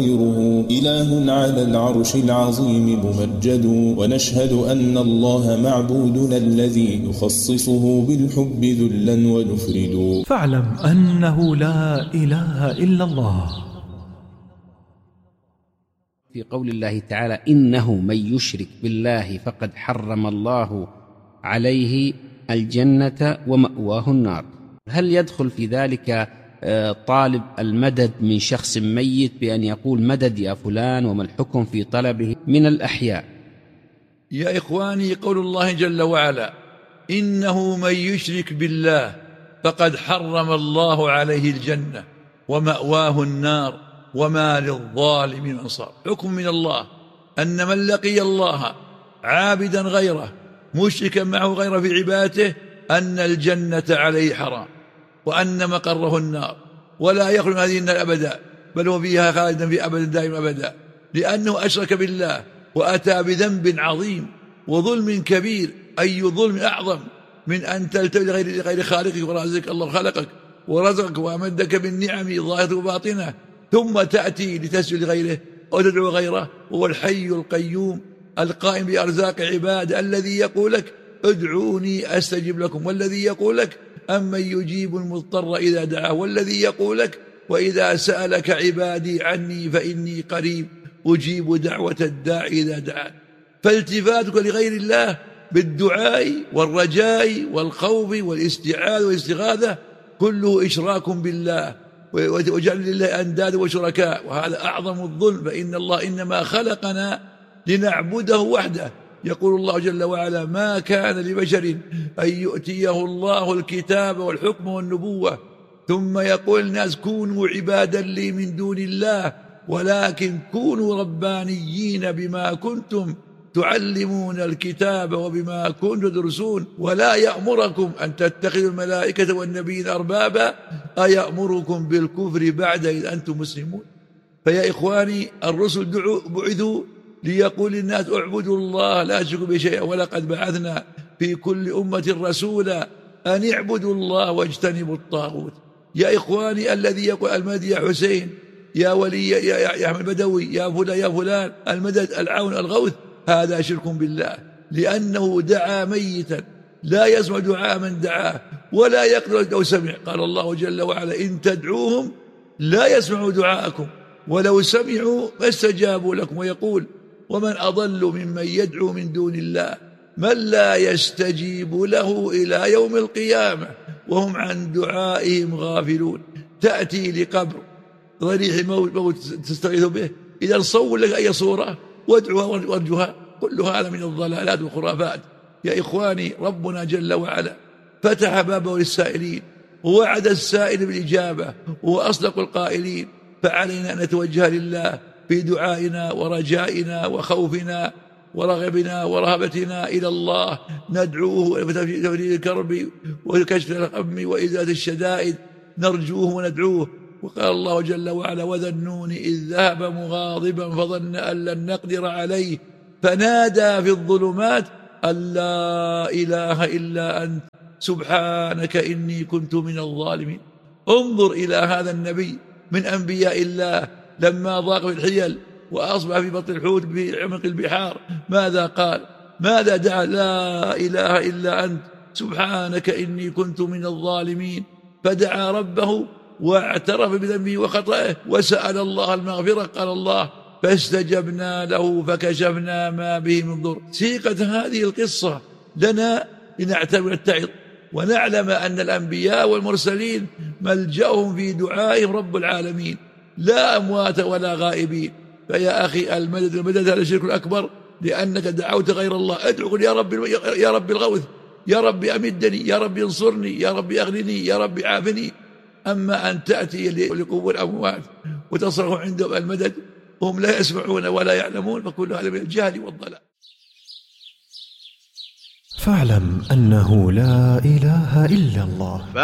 إله على العرش العظيم ممجد، ونشهد أن الله معبودنا الذي يخصصه بالحب ذلا ونفرد. فاعلم أنه لا إله إلا الله. في قول الله تعالى: إنه من يشرك بالله فقد حرم الله عليه الجنة ومأواه النار. هل يدخل في ذلك طالب المدد من شخص ميت بأن يقول مدد يا فلان، وما الحكم في طلبه من الأحياء؟ يا إخواني، قول الله جل وعلا: إنه من يشرك بالله فقد حرم الله عليه الجنة ومأواه النار وما للظالم من أنصار. حكم من الله أن من لقي الله عابدا غيره مشركا معه غيره في عبادته أن الجنة عليه حرام، وأن مقره النار، ولا يخرج من هذه النار أبدا، بل هو فيها خالدا في أبدا دائما أبدا، لأنه أشرك بالله وأتى بذنب عظيم وظلم كبير. أي ظلم أعظم من أن تلتفت لغير خالقك ورازقك؟ الله خلقك ورزقك وأمدك بالنعم ظاهرة وباطنة، ثم تأتي لتسجد لغيره وتدعو غيره. هو الحي القيوم القائم بأرزاق عباد، الذي يقول لك ادعوني أستجب لكم، والذي يقول لك أمن يجيب المضطر إذا دعاه، والذي يقول لك وإذا سألك عبادي عني فإني قريب أجيب دعوة الداع إذا دعان. فالتفاتك لغير الله بالدعاء والرجاء والخوف والاستعاذة والاستغاثة كله إشراك بالله، وجعل لله أنداد وشركاء، وهذا أعظم الظلم. فإن الله إنما خلقنا لنعبده وحده. يقول الله جل وعلا: ما كان لبشر أن يؤتيه الله الكتاب والحكم والنبوة ثم يقول الناس كونوا عبادا لي من دون الله، ولكن كونوا ربانيين بما كنتم تعلمون الكتاب وبما كنتم تدرسون، ولا يأمركم أن تتخذوا الملائكة والنبيين أربابا أيأمركم بالكفر بعد إذ أنتم مسلمون. فيا إخواني، الرسل بعثوا ليقول الناس اعبدوا الله لا تشركوا به شيئا، ولقد بعثنا في كل أمة رسولا أن اعبدوا الله واجتنبوا الطاغوت. يا إخواني، الذي يقول المدد يا حسين يا ولي يا أحمد بدوي يا فلان يا فلان، المدد العون الغوث، هذا شرك بالله، لأنه دعا ميتا لا يسمع دعاء من دعاه ولا يقدر لو سمع. قال الله جل وعلا: إن تدعوهم لا يسمعوا دعاءكم ولو سمعوا ما استجابوا لكم. ويقول: ومن أضل ممن يدعو من دون الله من لا يستجيب له إلى يوم القيامة وهم عن دعائهم غافلون. تأتي لقبر ضريح موت تستغيث به، إذا صور لك أي صورة وادعوها وارجوها، كل هذا من الضلالات والخرافات. يا إخواني، ربنا جل وعلا فتح بابه للسائلين ووعد السائل بالإجابة، وهو أصدق القائلين. فعلينا أن نتوجه لله في دعائنا ورجائنا وخوفنا ورغبنا ورهبتنا إلى الله، ندعوه بتفريج الكرب وكشف الغم وإزالة الشدائد، نرجوه وندعوه. وقال الله جل وعلا: وذا النون إذ ذهب مغاضبا فظن أن لن نقدر عليه فنادى في الظلمات أن لا إله إلا أنت سبحانك إني كنت من الظالمين. انظر إلى هذا النبي من أنبياء الله لما ضاق في الحيل وأصبح في بطن الحوت بعمق البحار، ماذا قال؟ ماذا دعا؟ لا إله إلا أنت سبحانك إني كنت من الظالمين. فدعا ربه واعترف بذنبه وخطئه وسأل الله المغفرة. قال الله: فاستجبنا له فكشفنا ما به من ضر. سيقت هذه القصة لنا لنعتبر ونتعظ ونعلم أن الأنبياء والمرسلين ملجأهم في دعائهم رب العالمين، لا أموات ولا غائبين. فيا أخي، المدد هذا الشرك الأكبر، لأنك دعوت غير الله. ادعو قل: يا رب الغوث، يا رب أمدني، يا رب انصرني، يا رب أغنني، يا رب عافني. أما أن تأتي لقبور الأموات وتصرخ عندهم المدد وهم لا يسمعون ولا يعلمون، فكل هذا من الجهل والضلال. فاعلم أنه لا إله إلا الله.